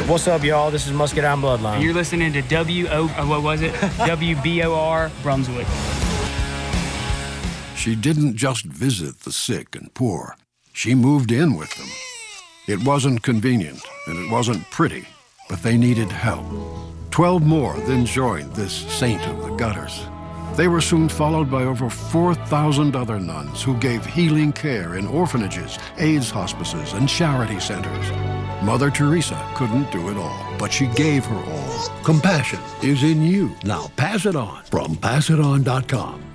What's up, y'all? This is Muscadine Bloodline. And you're listening to WBOR Brunswick. She didn't just visit the sick and poor. She moved in with them. It wasn't convenient, and it wasn't pretty, but they needed help. 12 more then joined this saint of the gutters. They were soon followed by over 4,000 other nuns who gave healing care in orphanages, AIDS hospices, and charity centers. Mother Teresa couldn't do it all, but she gave her all. Compassion is in you. Now pass it on from PassItOn.com.